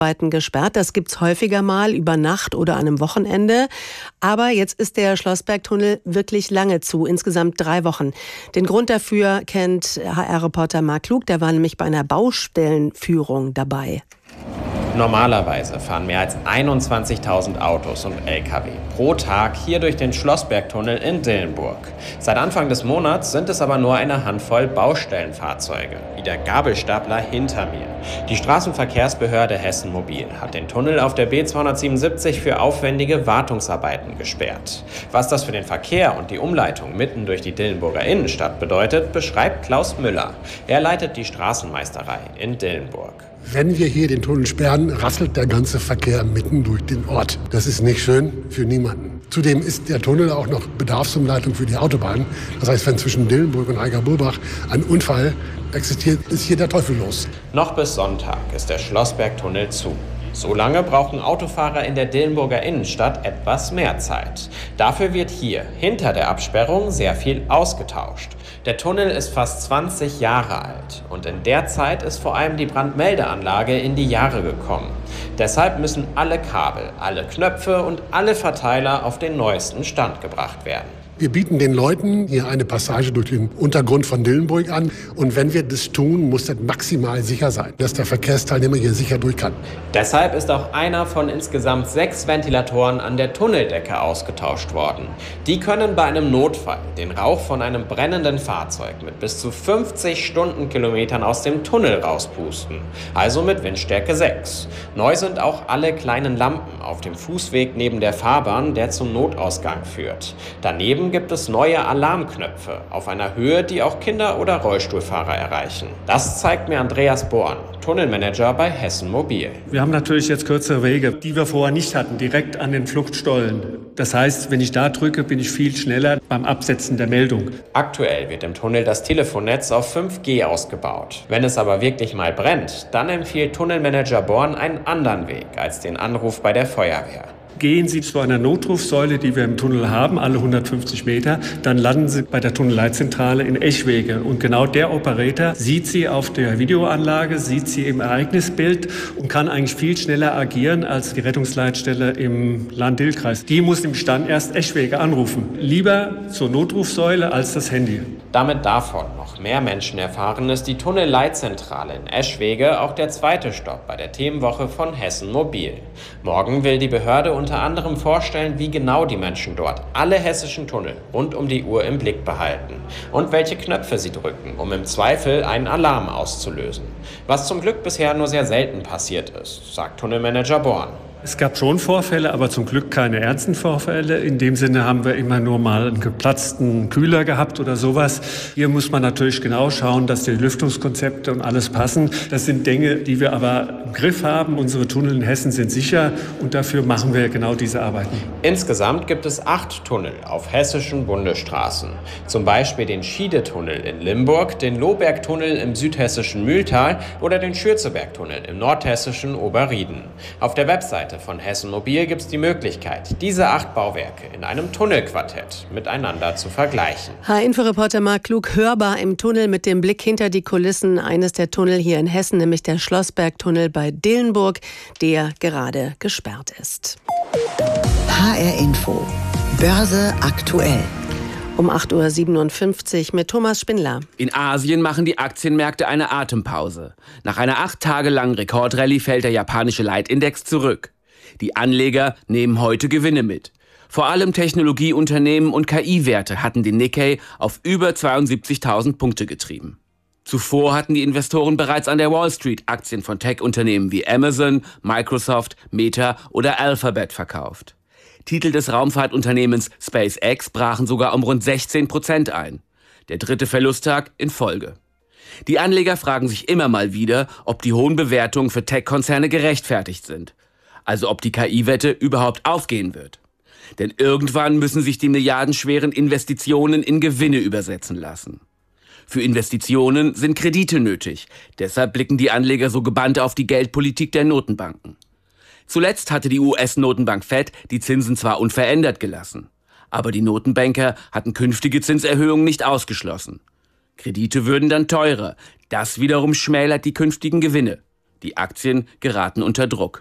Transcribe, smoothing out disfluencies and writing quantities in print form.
gesperrt. Das gibt's häufiger mal über Nacht oder an einem Wochenende. Aber jetzt ist der Schlossbergtunnel wirklich lange zu, insgesamt 3 Wochen. Den Grund dafür kennt HR-Reporter Marc Klug, der war nämlich bei einer Baustellenführung dabei. Normalerweise fahren mehr als 21.000 Autos und Lkw pro Tag hier durch den Schlossbergtunnel in Dillenburg. Seit Anfang des Monats sind es aber nur eine Handvoll Baustellenfahrzeuge, wie der Gabelstapler hinter mir. Die Straßenverkehrsbehörde Hessen Mobil hat den Tunnel auf der B277 für aufwendige Wartungsarbeiten gesperrt. Was das für den Verkehr und die Umleitung mitten durch die Dillenburger Innenstadt bedeutet, beschreibt Klaus Müller. Er leitet die Straßenmeisterei in Dillenburg. Wenn wir hier den Tunnel sperren, rasselt der ganze Verkehr mitten durch den Ort. Das ist nicht schön für niemanden. Zudem ist der Tunnel auch noch Bedarfsumleitung für die Autobahn. Das heißt, wenn zwischen Dillenburg und Eiger-Burbach ein Unfall existiert, ist hier der Teufel los. Noch bis Sonntag ist der Schlossbergtunnel zu. So lange brauchen Autofahrer in der Dillenburger Innenstadt etwas mehr Zeit. Dafür wird hier hinter der Absperrung sehr viel ausgetauscht. Der Tunnel ist fast 20 Jahre alt und in der Zeit ist vor allem die Brandmeldeanlage in die Jahre gekommen. Deshalb müssen alle Kabel, alle Knöpfe und alle Verteiler auf den neuesten Stand gebracht werden. Wir bieten den Leuten hier eine Passage durch den Untergrund von Dillenburg an. Und wenn wir das tun, muss das maximal sicher sein, dass der Verkehrsteilnehmer hier sicher durch kann. Deshalb ist auch einer von insgesamt 6 Ventilatoren an der Tunneldecke ausgetauscht worden. Die können bei einem Notfall den Rauch von einem brennenden Fahrzeug mit bis zu 50 Stundenkilometern aus dem Tunnel rauspusten. Also mit Windstärke 6. Neu sind auch alle kleinen Lampen auf dem Fußweg neben der Fahrbahn, der zum Notausgang führt. Daneben gibt es neue Alarmknöpfe auf einer Höhe, die auch Kinder- oder Rollstuhlfahrer erreichen. Das zeigt mir Andreas Born, Tunnelmanager bei Hessen Mobil. Wir haben natürlich jetzt kürzere Wege, die wir vorher nicht hatten, direkt an den Fluchtstollen. Das heißt, wenn ich da drücke, bin ich viel schneller beim Absetzen der Meldung. Aktuell wird im Tunnel das Telefonnetz auf 5G ausgebaut. Wenn es aber wirklich mal brennt, dann empfiehlt Tunnelmanager Born einen anderen Weg als den Anruf bei der Feuerwehr. Gehen Sie zu einer Notrufsäule, die wir im Tunnel haben, alle 150 Meter, dann landen Sie bei der Tunnelleitzentrale in Eschwege. Und genau der Operator sieht Sie auf der Videoanlage, sieht Sie im Ereignisbild und kann eigentlich viel schneller agieren als die Rettungsleitstelle im Lahn-Dill-Kreis. Die muss im Stand erst Eschwege anrufen. Lieber zur Notrufsäule als das Handy. Damit davon noch mehr Menschen erfahren, ist die Tunnelleitzentrale in Eschwege auch der zweite Stopp bei der Themenwoche von Hessen Mobil. Morgen will die Behörde unter anderem vorstellen, wie genau die Menschen dort alle hessischen Tunnel rund um die Uhr im Blick behalten und welche Knöpfe sie drücken, um im Zweifel einen Alarm auszulösen. Was zum Glück bisher nur sehr selten passiert ist, sagt Tunnelmanager Born. Es gab schon Vorfälle, aber zum Glück keine ernsten Vorfälle. In dem Sinne haben wir immer nur mal einen geplatzten Kühler gehabt oder sowas. Hier muss man natürlich genau schauen, dass die Lüftungskonzepte und alles passen. Das sind Dinge, die wir aber im Griff haben. Unsere Tunnel in Hessen sind sicher und dafür machen wir genau diese Arbeiten. Insgesamt gibt es 8 Tunnel auf hessischen Bundesstraßen. Zum Beispiel den Schiedetunnel in Limburg, den Lohbergtunnel im südhessischen Mühltal oder den Schürzebergtunnel im nordhessischen Oberrieden. Auf der Webseite von Hessen Mobil gibt es die Möglichkeit, diese 8 Bauwerke in einem Tunnelquartett miteinander zu vergleichen. HR-Info-Reporter Marc Klug, hörbar im Tunnel mit dem Blick hinter die Kulissen eines der Tunnel hier in Hessen, nämlich der Schlossbergtunnel bei Dillenburg, der gerade gesperrt ist. HR-Info, Börse aktuell. Um 8.57 Uhr mit Thomas Spindler. In Asien machen die Aktienmärkte eine Atempause. Nach einer 8 Tage langen Rekordrallye fällt der japanische Leitindex zurück. Die Anleger nehmen heute Gewinne mit. Vor allem Technologieunternehmen und KI-Werte hatten den Nikkei auf über 72.000 Punkte getrieben. Zuvor hatten die Investoren bereits an der Wall Street Aktien von Tech-Unternehmen wie Amazon, Microsoft, Meta oder Alphabet verkauft. Titel des Raumfahrtunternehmens SpaceX brachen sogar um rund 16% ein. Der 3. Verlusttag in Folge. Die Anleger fragen sich immer mal wieder, ob die hohen Bewertungen für Tech-Konzerne gerechtfertigt sind. Also ob die KI-Wette überhaupt aufgehen wird. Denn irgendwann müssen sich die milliardenschweren Investitionen in Gewinne übersetzen lassen. Für Investitionen sind Kredite nötig. Deshalb blicken die Anleger so gebannt auf die Geldpolitik der Notenbanken. Zuletzt hatte die US-Notenbank Fed die Zinsen zwar unverändert gelassen, aber die Notenbanker hatten künftige Zinserhöhungen nicht ausgeschlossen. Kredite würden dann teurer. Das wiederum schmälert die künftigen Gewinne. Die Aktien geraten unter Druck.